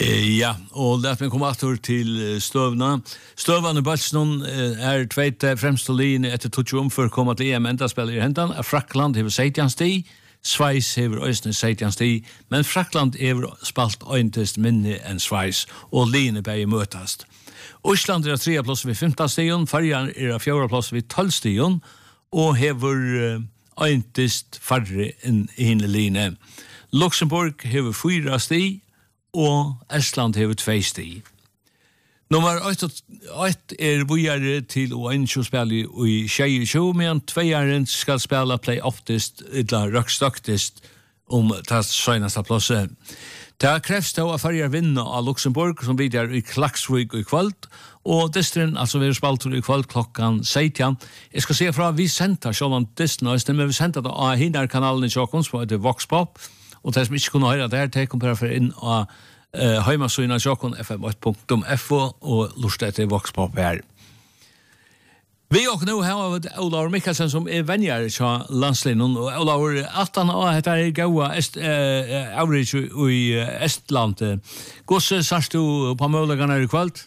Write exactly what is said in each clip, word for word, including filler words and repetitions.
Eh, ja, og lät mig komma åter till stövna. Stövan i Balsnon är tvåte främsta linje efter touch för komma till E M ända spelar i händan. Frackland har sexton sti, Schweiz har östern sexton sti, men Frackland är spalt öntest minne än Schweiz och linje bäge mötast. Island är tredje plats vid femton stion, Färjan är fjärde plats vid tolv stion och har öntest färre än hinne linje. Luxemburg har fyra sti og Estland hever tvei sti. Nummer åtte er vujare til å ensjå spela i tjejtjå, men tveiaren skal spela play-oftist, illa røkstoktist, om ta søgnasta plåse. Det krevs til å farger vinna av Luxemburg, som vidar i Klaksvik i kvöld, og distren, altså vi er spaltur i kvöld klokkan sytten. Jeg skal se fra vi senta sjålan distren, men vi senta det av hinarkanalen i Tjåkons, som heter Vox Pop, og de som ikke kunne høre det her, de kommer for inn av uh, heimasøyna Tjåkon f m åtte punktum f o og lust etter Vox Pop her. Vi og nå har vi Olaur Mikkelsen som er venner til landslinjen, og Olaur, at han har hatt her gaua average i Estland. Hvordan sørst du på mulighetene i kveld?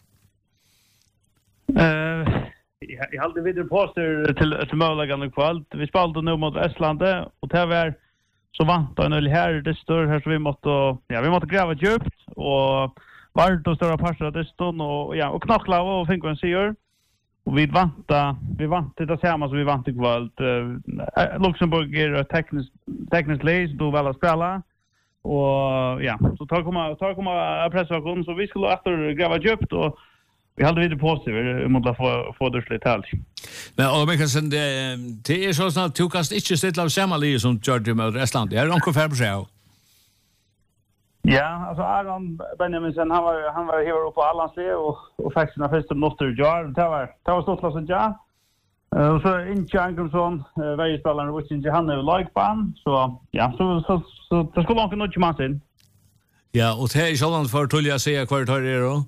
Uh, jeg, jeg halte videre påstyr til, til mulighetene i kveld. Vi spalte nå mot Estlandet, og det var så vant en öl här det står här så vi måste ja vi måste gräva djupt och vart och stora parter det står och ja och knackla och finka en seger och vi vanta vi vant det samma som vi vant i kvalt uh, Luxemburg är tekniskt tekniskt läs då väl att spela och ja så tar komma tar komma pressaktion så vi skulle efter gräva djupt och vi hade vidare på sig vi måste få få det slut helt. Men och man kan sen det det är så snart du kan inte ställa av samma linje som Georgia med Estland. Det är onkel för på sig. Ja, alltså Aron Benjamin sen han var han var här uppe på Allandsle och och fick sina första noter jar. Det var det var stort så ja. Och så in Jankumson väl spelaren which in han är like fan så ja så så så det skulle onkel nog man sen. Ja, och det är så långt för tulja säga kvart har det då.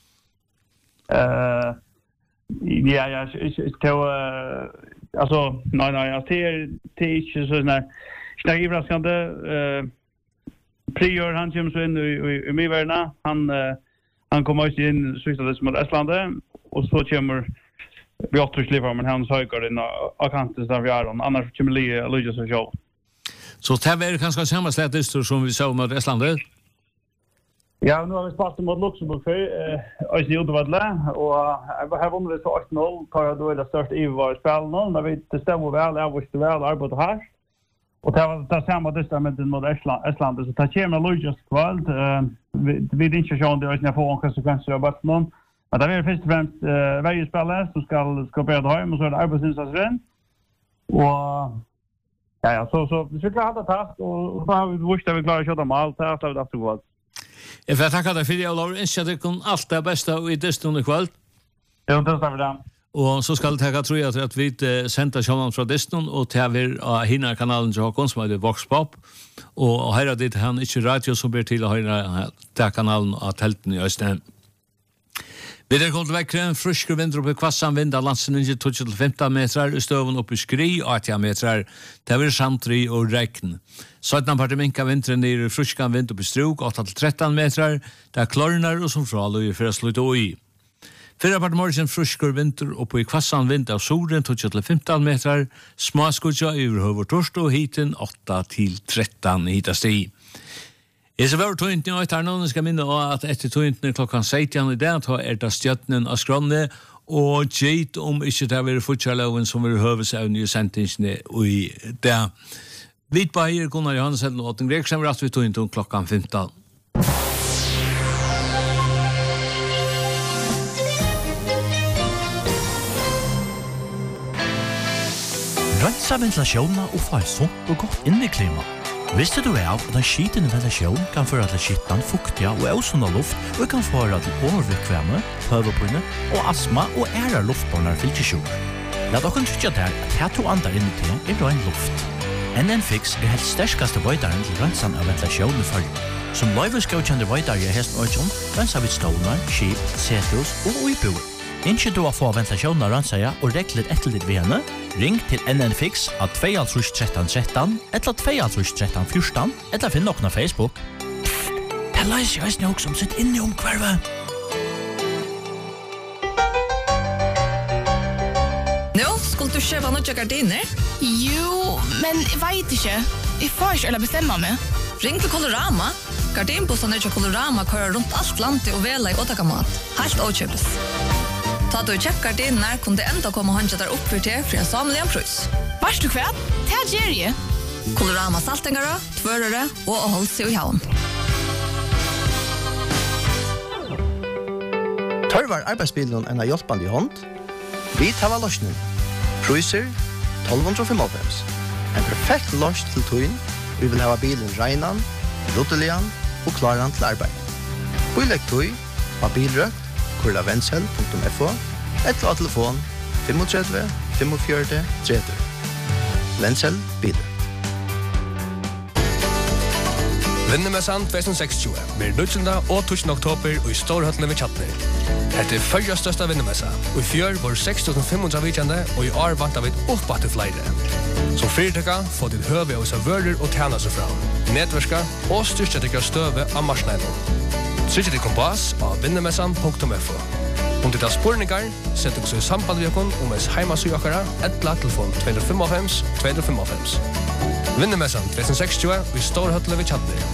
Eh ja ja det var alltså nej nej jag ser det är inte så när jag överraskande eh prior han kommer så in i Mivärna han han kommer ut in så det som Estland och så kommer vi åter sliva men han söker in och kanten där vi är annars kommer Lee Lucas och show. Så det är kanske samma slätt som vi såg med Estland. Ja, nu har vi sparat mot Luxemburg för eh i Udvardsla och jag har vunnit så åtta noll tar då det största i var spel nu när vi det stämmer väl jag visste väl arbete här. Och det var det samma testamentet mot Estland Estland så tar kommer Lucas kvalt eh vi det inte så det är inte få konsekvenser av att någon men det är först och främst eh varje spelare som ska ska börja hem och så är det arbetsinsatsen. Och ja ja så så vi ska klara det här och så har vi visst att vi klarar att köra mål så att det efter kvalt. Jeg får takke deg for det, Olaur. Ønsker at dere alt det beste i distan i kveld. Ja, det er det. Og så skal jeg takke, tror jeg, at vi sender kjønnen fra distan, og til vi av hinna kanalen til Håkon, som heter Vox Pop. Og her er det han ikke radio som ber til å høre til kanalen av telten i Østen. Vi er kommet vekkere, frusker vind oppe i kvassan vind av landsen ikke tolv til femten meter, i støven oppe i skri, åtte meter, det er sandri og regn. Søtnan parti minka vinteren nere fruskan vind oppe i struk, åtte til tretton meter, det er klarnar og som fraløy for å slutte å i. Fyrra parti morgen frusker vinter oppe i kvassan vind av solen, tolv til femten meter, smaskudja over høver torst og hiten, åtte til tretton hitast i. Jeg ser var tøyntene og etter noen skal minne at etter tøyntene klokkan sytten i dag er det stjøttenen av skrånne og gjeit om ikke det er fortsattloven som er høves av nye sendingsene i dag. Vit Bayer Gunnar Johansen og Åtten Grek kommer at vi tøyntene klokkan femton. Rensa ventilasjoner og få et sunt og godt inneklima. Visste du av at en skitende ventilasjon kan føre til skittan, fuktiga og ausunda luft og kan føre til overvikvemme, høvepinne og astma og ære luftbåndar fylkesjord. La dere tykke der at her to andre inni til er rein luft. N N Fix er helt sterskaste veidaren til rensan av ventilasjon i følge. Som løyveskjøkjende veidare i hesten Øyjón rensa vi stålar, skip, setus og uiboer. Ikke du å få ventilasjonen av rannsøya og regler etter ditt ved henne, ring til N N Fix av to tre tre tre eller to tre tre fjorten, eller finn noen av Facebook. Pff, det Jeg leiser jeg snakk som sitt inne om kvarve. Nå, skulle du kjøpe noen gardiner? Jo, men jeg vet ikke. Jeg får ikke eller bestemme meg. Ring til Colorama. Gardinbussene til Colorama kører rundt alt landet og vela i åtakamat. Helt åkjøpes. Ta du kjøpt gardiner, kunne det enda komme håndja der opp for til for en samlig en prøys. Vars du kvært? Det er Jerry. Colorama saltingere, tvørere og å holde seg i havn. Tørvar arbeidsbilen en av hjelpende i hånd. Vi tar løsning. Prøyser tolv femtiofem. En perfekt løs til tøyen. Vi vil ha bilen regnan, ruttelian og klaran til arbeid. Bilegg tøy av bilrøkt, kurla vensel punktum f o, eller av telefon tre fem fem fire tre tre. Vensel bilrøkt. Vinnemessan tjuetusen seksogtjúgu blir nødgjenda og tusen oktober og i Storhøtlen ved Kjatner. Hette er fyrja største vinnemessa, og i fjør var seks tusen fem hundre vidkjende, og i år vant av et oppbatt til flere. Som fyrtøkka får til høve av seg vører og tjene seg fra, nedverska og styrke til støve av marsneiden. Trykk til kompass av vinnemessan punktum f o. Om det er spurningar, sett dere så i samband med dere om ens heimasøkere, etla telefon to fem fem to fem fem. Vinnemessan tjuetusen seksogtjúgu og i Storhøtlen ved Kjatner.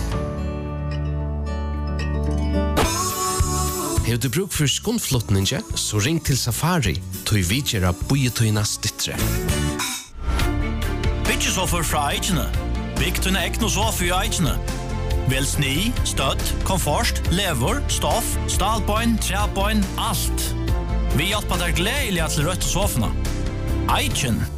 Har du bruk for skundflottninge, så ring til Safari, tog vi gjøre bøyetøyene stittre. Byggesoffer fra Eichene. Bygg tøyne ekne sofa i Eichene. Vel sni, støtt, komfort, lever, stoff, stalbøyn, trebøyn, alt. Vi hjelper deg gledelig til rødt sofene. Eichen